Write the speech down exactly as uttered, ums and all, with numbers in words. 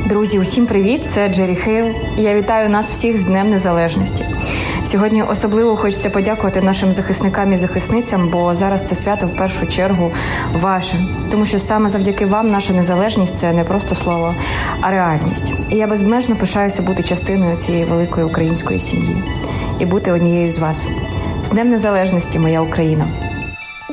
Друзі, усім привіт! Це Джері Хейл. Я вітаю нас всіх з Днем Незалежності. Сьогодні особливо хочеться подякувати нашим захисникам і захисницям, бо зараз це свято в першу чергу ваше. Тому що саме завдяки вам наша незалежність – це не просто слово, а реальність. І я безмежно пишаюся бути частиною цієї великої української сім'ї і бути однією з вас. З Днем Незалежності, моя Україна!